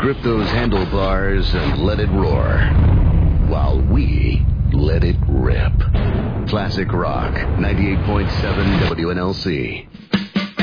grip those handlebars and let it roar, while we let it rip. Classic Rock, 98.7 WNLC.